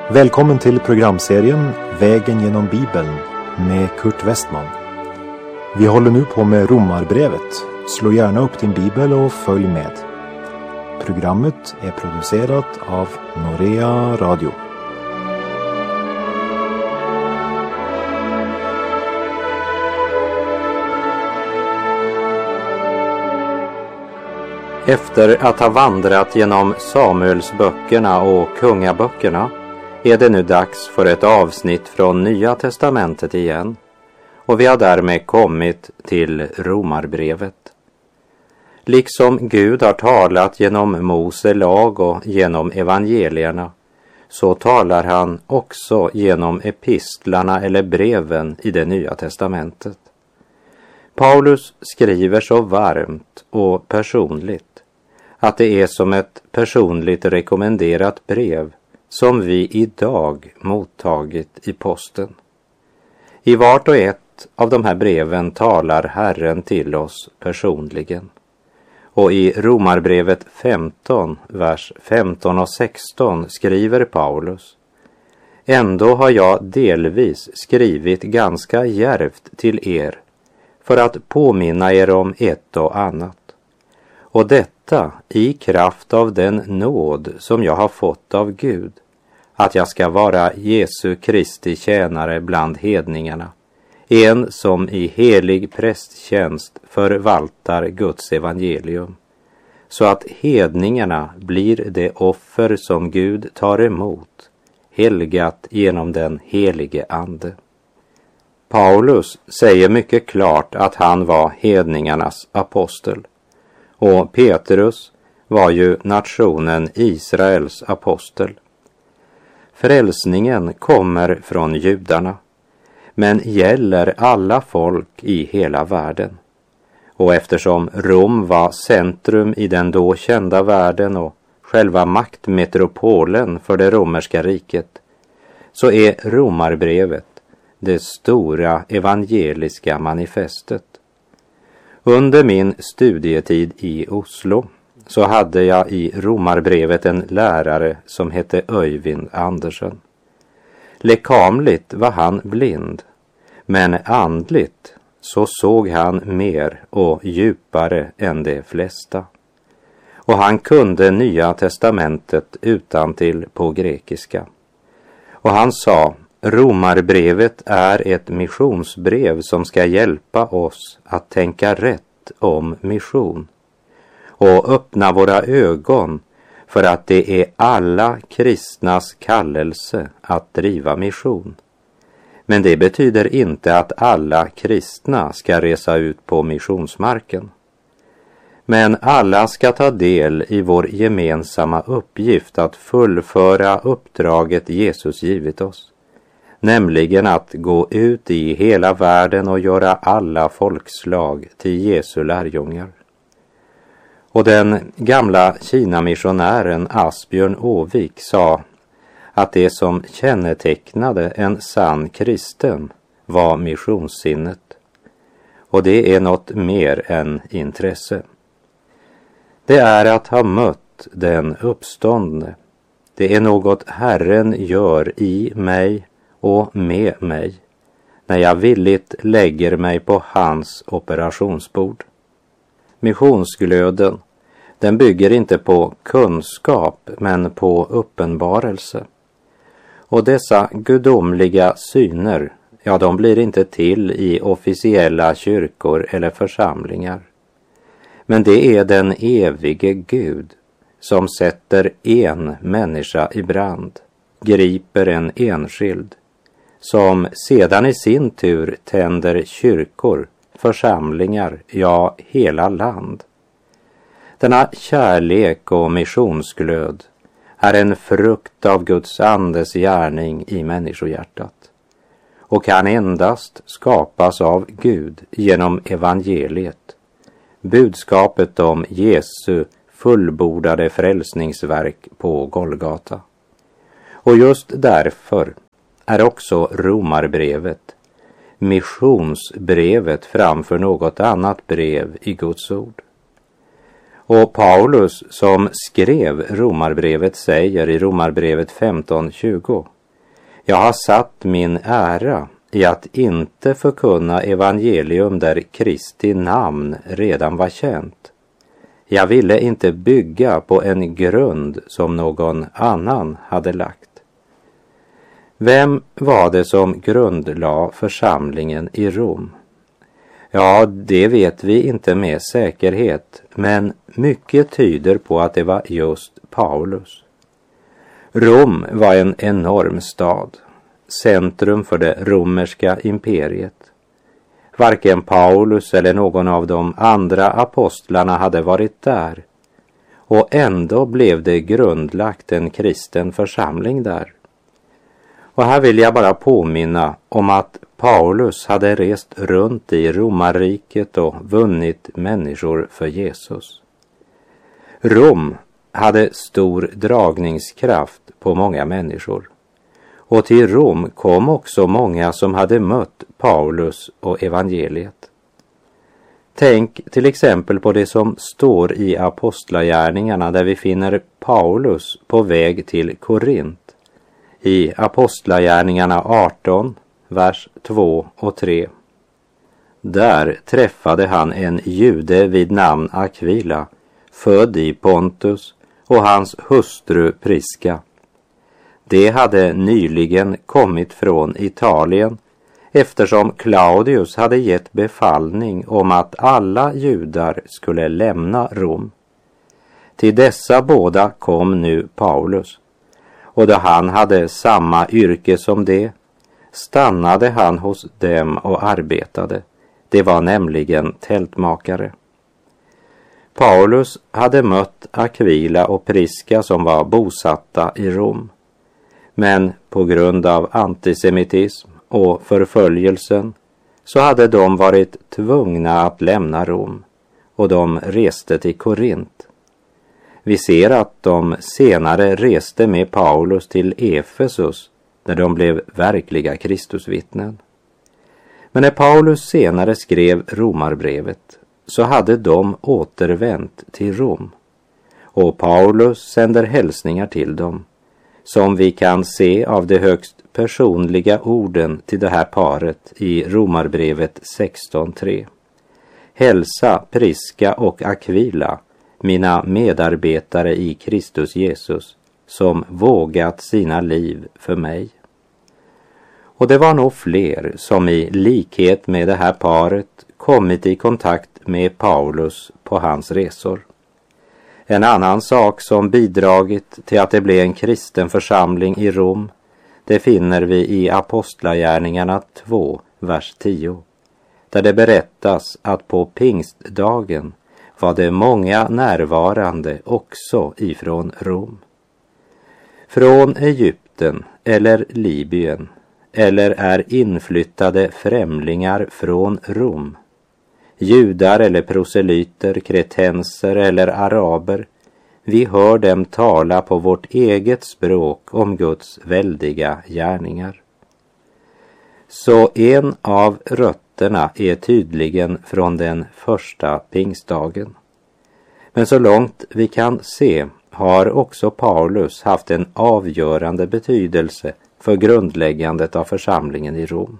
Välkommen till programserien Vägen genom Bibeln med Kurt Westman. Vi håller nu på med Romarbrevet. Slå gärna upp din bibel och följ med. Programmet är producerat av Norea Radio. Efter att ha vandrat genom Samuelsböckerna och kungaböckerna är det nu dags för ett avsnitt från Nya testamentet igen, och vi har därmed kommit till Romarbrevet. Liksom Gud har talat genom Mose lag och genom evangelierna, så talar han också genom epistlarna eller breven i det Nya testamentet. Paulus skriver så varmt och personligt att det är som ett personligt rekommenderat brev som vi idag mottagit i posten. I vart och ett av de här breven talar Herren till oss personligen. Och i Romarbrevet 15, vers 15 och 16 skriver Paulus: Ändå har jag delvis skrivit ganska djärvt till er för att påminna er om ett och annat. Och detta i kraft av den nåd som jag har fått av Gud, att jag ska vara Jesu Kristi tjänare bland hedningarna, en som i helig prästtjänst förvaltar Guds evangelium, så att hedningarna blir det offer som Gud tar emot, helgat genom den helige ande. Paulus säger mycket klart att han var hedningarnas apostel, och Petrus var ju nationen Israels apostel. Frälsningen kommer från judarna, men gäller alla folk i hela världen. Och eftersom Rom var centrum i den då kända världen och själva maktmetropolen för det romerska riket, så är Romarbrevet det stora evangeliska manifestet. Under min studietid i Oslo så hade jag i Romarbrevet en lärare som hette Öyvind Andersen. Lekamligt var han blind, men andligt så såg han mer och djupare än de flesta. Och han kunde Nya testamentet utantill på grekiska. Och han sa: Romarbrevet är ett missionsbrev som ska hjälpa oss att tänka rätt om mission och öppna våra ögon för att det är alla kristnas kallelse att driva mission. Men det betyder inte att alla kristna ska resa ut på missionsmarken. Men alla ska ta del i vår gemensamma uppgift att fullföra uppdraget Jesus givit oss, nämligen att gå ut i hela världen och göra alla folkslag till Jesu lärjungar. Och den gamla Kina-missionären Asbjörn Åvik sa att det som kännetecknade en sann kristen var missionssinnet. Och det är något mer än intresse. Det är att ha mött den uppståndne. Det är något Herren gör i mig och med mig när jag villigt lägger mig på hans operationsbord. Missionsglöden, den bygger inte på kunskap men på uppenbarelse. Och dessa gudomliga syner, ja, de blir inte till i officiella kyrkor eller församlingar. Men det är den evige Gud som sätter en människa i brand, griper en enskild, som sedan i sin tur tänder kyrkor, församlingar, ja, hela land. Denna kärlek och missionsglöd är en frukt av Guds andes gärning i människohjärtat och kan endast skapas av Gud genom evangeliet, budskapet om Jesu fullbordade frälsningsverk på Golgata. Och just därför är också Romarbrevet missionsbrevet framför något annat brev i Guds ord. Och Paulus som skrev Romarbrevet säger i Romarbrevet 15:20 Jag har satt min ära i att inte förkunna evangelium där Kristi namn redan var känt. Jag ville inte bygga på en grund som någon annan hade lagt. Vem var det som grundlade församlingen i Rom? Ja, det vet vi inte med säkerhet, men mycket tyder på att det var just Paulus. Rom var en enorm stad, centrum för det romerska imperiet. Varken Paulus eller någon av de andra apostlarna hade varit där, och ändå blev det grundlagt en kristen församling där. Och här vill jag bara påminna om att Paulus hade rest runt i romarriket och vunnit människor för Jesus. Rom hade stor dragningskraft på många människor. Och till Rom kom också många som hade mött Paulus och evangeliet. Tänk till exempel på det som står i Apostlagärningarna där vi finner Paulus på väg till Korint. I Apostlagärningarna 18, vers 2 och 3. Där träffade han en jude vid namn Aquila, född i Pontus, och hans hustru Priska. De hade nyligen kommit från Italien eftersom Claudius hade gett befallning om att alla judar skulle lämna Rom. Till dessa båda kom nu Paulus, och då han hade samma yrke som de, stannade han hos dem och arbetade. Det var nämligen tältmakare. Paulus hade mött Aquila och Priska som var bosatta i Rom. Men på grund av antisemitism och förföljelsen så hade de varit tvungna att lämna Rom, och de reste till Korint. Vi ser att de senare reste med Paulus till Efesus där de blev verkliga Kristusvittnen. Men när Paulus senare skrev Romarbrevet så hade de återvänt till Rom, och Paulus sänder hälsningar till dem, som vi kan se av de högst personliga orden till det här paret i Romarbrevet 16:3. Hälsa Priska och Aquila, mina medarbetare i Kristus Jesus, som vågat sina liv för mig. Och det var nog fler som i likhet med det här paret kommit i kontakt med Paulus på hans resor. En annan sak som bidragit till att det blev en kristen församling i Rom, det finner vi i Apostlagärningarna 2, vers 10, där det berättas att på pingstdagen var det många närvarande också ifrån Rom. Från Egypten eller Libyen, eller är inflyttade främlingar från Rom. Judar eller proselyter, kretenser eller araber, vi hör dem tala på vårt eget språk om Guds väldiga gärningar. Så en av rötterna är tydligen från den första pingstdagen. Men så långt vi kan se har också Paulus haft en avgörande betydelse för grundläggandet av församlingen i Rom.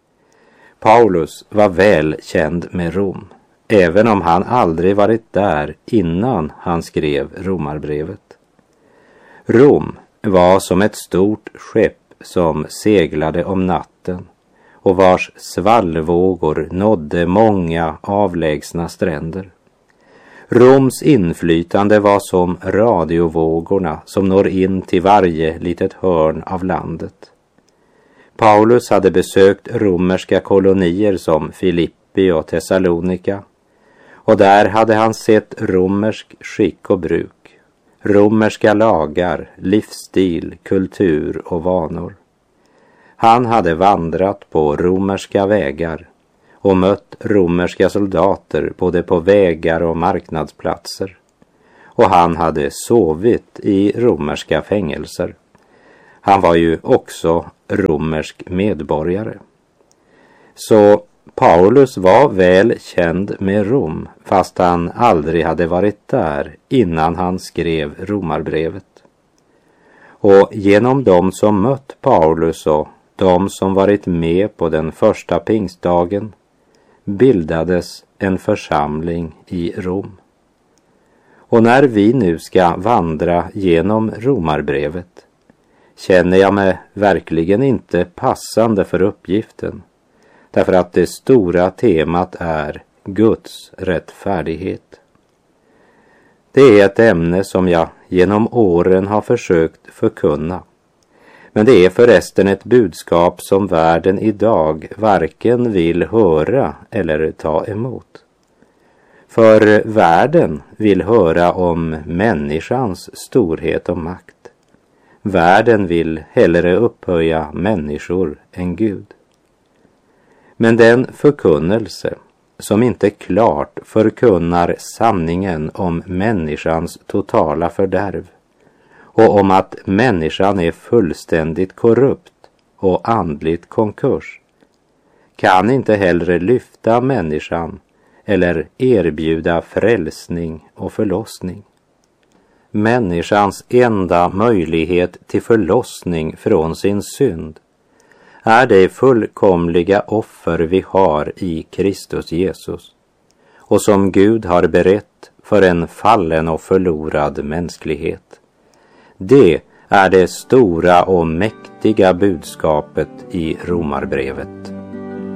Paulus var väl känd med Rom, även om han aldrig varit där innan han skrev Romarbrevet. Rom var som ett stort skepp som seglade om natten och vars svallvågor nådde många avlägsna stränder. Roms inflytande var som radiovågorna som når in till varje litet hörn av landet. Paulus hade besökt romerska kolonier som Filippi och Thessalonika, och där hade han sett romersk skick och bruk, romerska lagar, livsstil, kultur och vanor. Han hade vandrat på romerska vägar och mött romerska soldater både på vägar och marknadsplatser, och han hade sovit i romerska fängelser. Han var ju också romersk medborgare. Så Paulus var väl känd med Rom, fast han aldrig hade varit där innan han skrev Romarbrevet. Och genom dem som mött Paulus och de som varit med på den första pingstdagen bildades en församling i Rom. Och när vi nu ska vandra genom Romarbrevet känner jag mig verkligen inte passande för uppgiften, därför att det stora temat är Guds rättfärdighet. Det är ett ämne som jag genom åren har försökt förkunna, men det är förresten ett budskap som världen idag varken vill höra eller ta emot. För världen vill höra om människans storhet och makt. Världen vill hellre upphöja människor än Gud. Men den förkunnelse som inte klart förkunnar sanningen om människans totala fördärv och om att människan är fullständigt korrupt och andligt konkurs kan inte hellre lyfta människan eller erbjuda frälsning och förlossning. Människans enda möjlighet till förlossning från sin synd är det fullkomliga offer vi har i Kristus Jesus och som Gud har berett för en fallen och förlorad mänsklighet. Det är det stora och mäktiga budskapet i Romarbrevet.